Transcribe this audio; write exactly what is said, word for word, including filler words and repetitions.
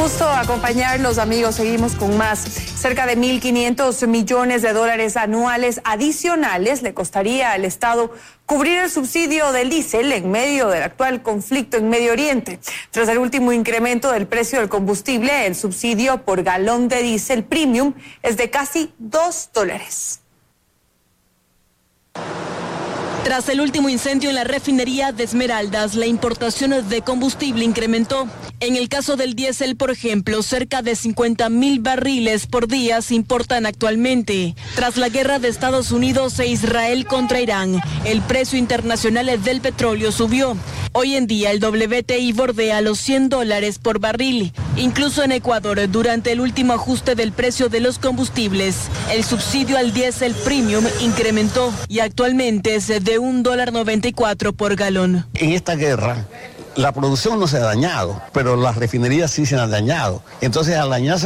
gusto acompañarlos, amigos. Seguimos con más. Cerca de mil quinientos millones de dólares anuales adicionales le costaría al Estado cubrir el subsidio del diésel en medio del actual conflicto en Medio Oriente. Tras el último incremento del precio del combustible, el subsidio por galón de diésel premium es de casi dos dólares. Tras el último incendio en la refinería de Esmeraldas, la importación de combustible incrementó. En el caso del diésel, por ejemplo, cerca de cincuenta mil barriles por día se importan actualmente. Tras la guerra de Estados Unidos e Israel contra Irán, el precio internacional del petróleo subió. Hoy en día el W T I bordea los cien dólares por barril. Incluso en Ecuador, durante el último ajuste del precio de los combustibles, el subsidio al diésel premium incrementó y actualmente es de un dólar noventa y cuatro por galón. En esta guerra, la producción no se ha dañado, pero las refinerías sí se han dañado. Entonces, al dañarse